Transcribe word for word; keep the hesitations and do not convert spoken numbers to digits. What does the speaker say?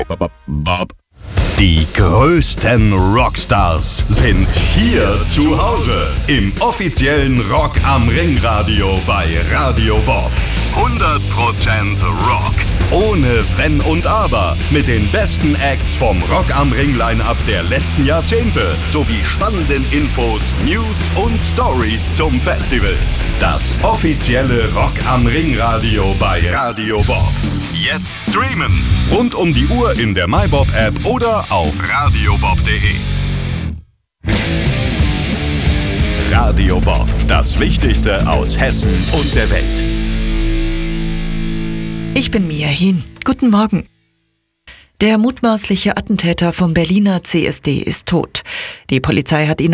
Die größten Rockstars sind hier zu Hause im offiziellen Rock am Ring Radio bei Radio Bob. hundert Prozent Rock. Ohne Wenn und Aber. Mit den besten Acts vom Rock am Ring Line-Up der letzten Jahrzehnte. Sowie spannenden Infos, News und Stories zum Festival. Das offizielle Rock am Ring Radio bei Radio Bob. Jetzt streamen. Rund um die Uhr in der MyBob-App oder auf radiobob punkt de. Radio Bob. Das Wichtigste aus Hessen und der Welt. Ich bin Mia Hien. Guten Morgen. Der mutmaßliche Attentäter vom Berliner C S D ist tot. Die Polizei hat ihn